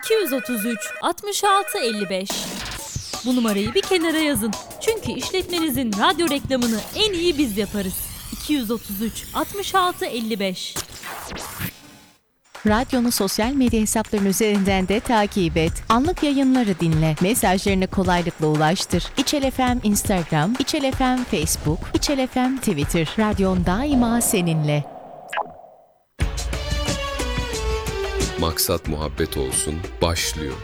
233 66 55. Bu numarayı bir kenara yazın. Çünkü işletmenizin radyo reklamını en iyi biz yaparız. 233 66 55. Radyonu sosyal medya hesaplarının üzerinden de takip et. Anlık yayınları dinle. Mesajlarını kolaylıkla ulaştır. İçel FM Instagram, İçel FM Facebook, İçel FM Twitter. Radyon daima seninle. Maksat muhabbet olsun başlıyor.